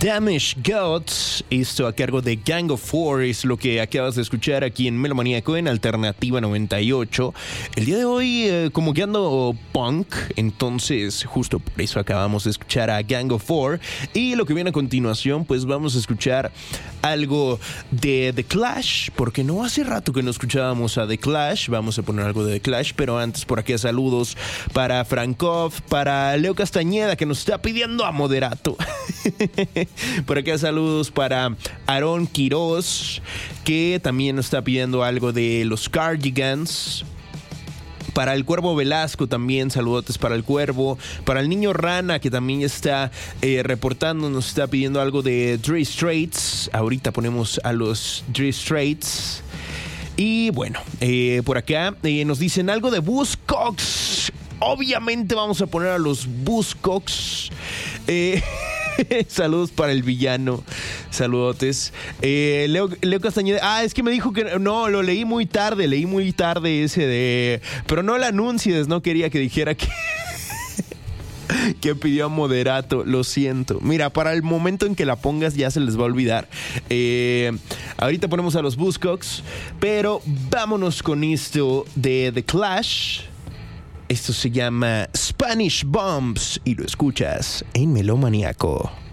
Damaged Gods, esto a cargo de Gang of Four, es lo que acabas de escuchar aquí en Melomaníaco en Alternativa 98. El día de hoy como que ando punk, entonces justo por eso acabamos de escuchar a Gang of Four. Y lo que viene a continuación, pues vamos a escuchar algo de The Clash, porque no hace rato que no escuchábamos a The Clash. Vamos a poner algo de The Clash, pero antes por aquí saludos para Frankov, para Leo Castañeda, que nos está pidiendo a moderato. Por acá saludos para Aarón Quiroz, que también nos está pidiendo algo de los Cardigans. Para el Cuervo Velasco también, saludotes para el Cuervo. Para el Niño Rana, que también está reportando, nos está pidiendo algo de Dre Straits. Ahorita ponemos a los Dre Straits. Y bueno, por acá nos dicen algo de Buzzcocks. Obviamente vamos a poner a los Buzzcocks. Saludos para el villano. Saludotes. Leo Castañeda. Es que me dijo que no, lo leí muy tarde ese de... Pero no lo anuncies, no quería que dijera que... que pidió a moderato, lo siento. Mira, para el momento en que la pongas ya se les va a olvidar. Ahorita ponemos a los Buzzcocks, pero vámonos con esto de The Clash. Esto se llama Spanish Bombs y lo escuchas en Melomaníaco.